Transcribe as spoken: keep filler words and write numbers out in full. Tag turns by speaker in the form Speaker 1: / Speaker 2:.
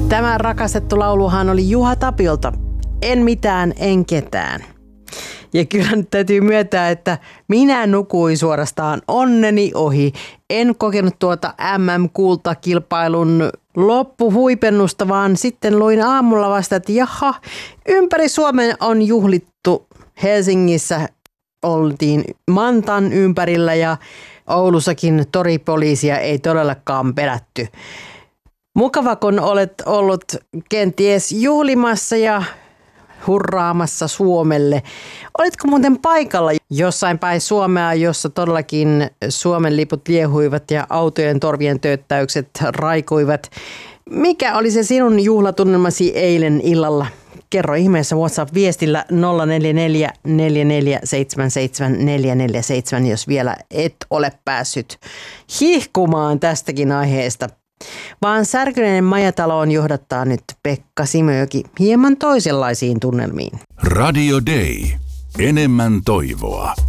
Speaker 1: Tämä rakastettu lauluhan oli Juha Tapiolta. En mitään, en ketään. Ja kyllä nyt täytyy myöntää, että minä nukuin suorastaan onneni ohi. En kokenut tuota M M-kultakilpailun loppuhuipennusta, vaan sitten luin aamulla vasta, että jaha, ympäri Suomen on juhlittu. Helsingissä oltiin Mantan ympärillä ja Oulussakin toripoliisia ei todellakaan pelätty. Mukava, kun olet ollut kenties juhlimassa ja hurraamassa Suomelle. Olitko muuten paikalla jossain päin Suomea, jossa todellakin Suomen liput liehuivat ja autojen torvien tööttäykset raikuivat? Mikä oli se sinun juhlatunnelmasi eilen illalla? Kerro ihmeessä WhatsApp-viestillä nolla neljä neljä neljä neljä seitsemän seitsemän neljä neljä seitsemän, jos vielä et ole päässyt hihkumaan tästäkin aiheesta. Vaan särkyneinen majataloon johdattaa nyt Pekka Simojoki hieman toisenlaisiin tunnelmiin.
Speaker 2: Radio Day. Enemmän toivoa.